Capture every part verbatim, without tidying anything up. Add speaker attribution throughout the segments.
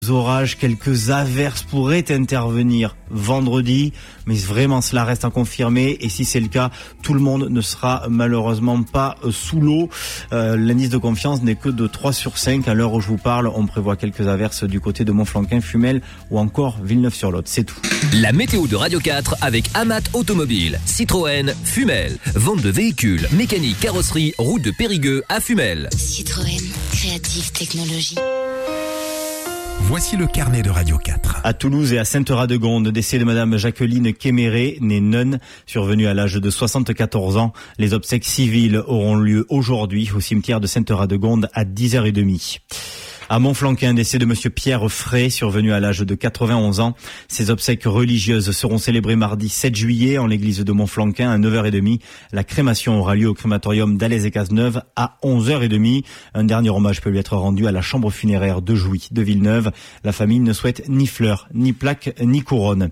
Speaker 1: Orages, quelques averses pourraient intervenir vendredi, mais vraiment cela reste à confirmer et si c'est le cas, tout le monde ne sera malheureusement pas sous l'eau. Euh, l'indice de confiance n'est que de trois sur cinq. À l'heure où je vous parle, on prévoit quelques averses du côté de Montflanquin, Fumel ou encore Villeneuve-sur-Lot. C'est tout.
Speaker 2: La météo de Radio quatre avec Amat Automobile, Citroën, Fumel. Vente de véhicules, mécanique, carrosserie, route de Périgueux à Fumel.
Speaker 3: Citroën, créative technologie.
Speaker 4: Voici le carnet de Radio quatre.
Speaker 1: À Toulouse et à Sainte-Radegonde, décès de Madame Jacqueline Kéméré, née nonne, survenue à l'âge de soixante-quatorze ans. Les obsèques civiles auront lieu aujourd'hui au cimetière de Sainte-Radegonde à dix heures trente. À Montflanquin, décès de Monsieur Pierre Frey, survenu à l'âge de quatre-vingt-onze ans. Ses obsèques religieuses seront célébrées mardi sept juillet en l'église de Montflanquin à neuf heures trente. La crémation aura lieu au crématorium d'Alès et Cazeneuve à onze heures trente. Un dernier hommage peut lui être rendu à la chambre funéraire de Jouy de Villeneuve. La famille ne souhaite ni fleurs, ni plaques, ni couronne.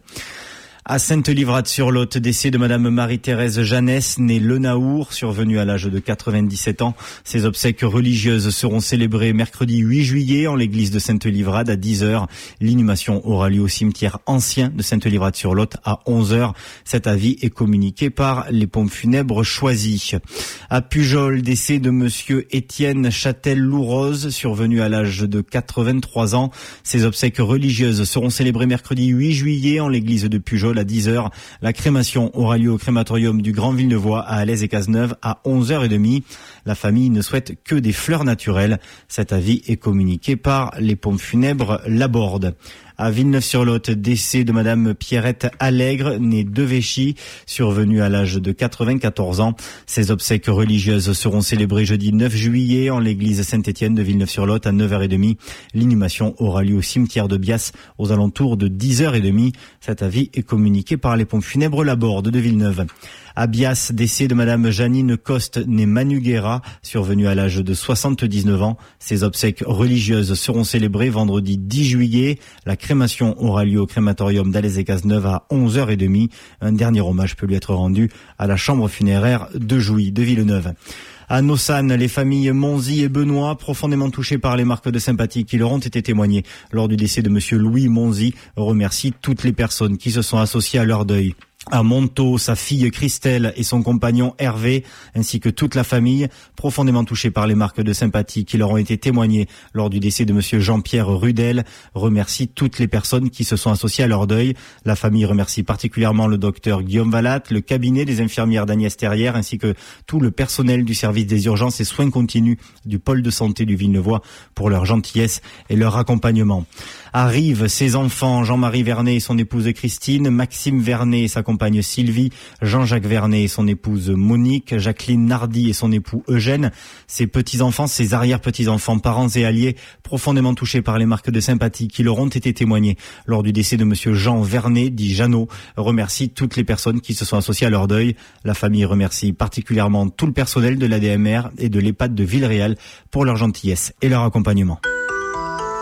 Speaker 1: À Sainte-Livrade-sur-Lot, décès de Madame Marie-Thérèse Jeannès, née Le Naour, survenue à l'âge de quatre-vingt-dix-sept ans. Ses obsèques religieuses seront célébrées mercredi huit juillet en l'église de Sainte-Livrade à dix heures. L'inhumation aura lieu au cimetière ancien de Sainte-Livrade-sur-Lot à onze heures. Cet avis est communiqué par les pompes funèbres choisies. À Pujol, décès de Monsieur Étienne Châtel-Louroz, survenu à l'âge de quatre-vingt-trois ans. Ses obsèques religieuses seront célébrées mercredi huit juillet en l'église de Pujol à dix heures. La crémation aura lieu au crématorium du Grand Villeneuvois à Alès et Cazeneuve à onze heures trente. La famille ne souhaite que des fleurs naturelles. Cet avis est communiqué par les pompes funèbres Laborde. À Villeneuve-sur-Lot, décès de Madame Pierrette Allègre, née de Véchy, survenue à l'âge de quatre-vingt-quatorze ans. Ses obsèques religieuses seront célébrées jeudi neuf juillet en l'église Saint-Étienne de Villeneuve-sur-Lot à neuf heures trente. L'inhumation aura lieu au cimetière de Bias aux alentours de dix heures trente. Cet avis est communiqué par les pompes funèbres Laborde de Villeneuve. À Bias, décès de Madame Janine Coste, née Manuguera, survenue à l'âge de soixante-dix-neuf ans. Ses obsèques religieuses seront célébrées vendredi dix juillet. La crémation aura lieu au crématorium d'Alès et Cazeneuve à onze heures trente. Un dernier hommage peut lui être rendu à la chambre funéraire de Jouy de Villeneuve. À Nossanne, les familles Monzi et Benoît, profondément touchées par les marques de sympathie qui leur ont été témoignées lors du décès de Monsieur Louis Monzi, remercient toutes les personnes qui se sont associées à leur deuil. À Montaut, sa fille Christelle et son compagnon Hervé, ainsi que toute la famille, profondément touchés par les marques de sympathie qui leur ont été témoignées lors du décès de Monsieur Jean-Pierre Rudel, remercie toutes les personnes qui se sont associées à leur deuil. La famille remercie particulièrement le docteur Guillaume Vallat, le cabinet des infirmières d'Agnès Terrière, ainsi que tout le personnel du service des urgences et soins continus du pôle de santé du Villeneuvois pour leur gentillesse et leur accompagnement. À Rives, ses enfants, Jean-Marie Vernet et son épouse Christine, Maxime Vernet et sa compagne Sylvie, Jean-Jacques Vernet et son épouse Monique, Jacqueline Nardy et son époux Eugène, ses petits-enfants, ses arrière-petits-enfants, parents et alliés, profondément touchés par les marques de sympathie qui leur ont été témoignées lors du décès de Monsieur Jean Vernet, dit Jeannot, remercie toutes les personnes qui se sont associées à leur deuil. La famille remercie particulièrement tout le personnel de l'A D M R et de l'EHPAD de Villeréal pour leur gentillesse et leur accompagnement.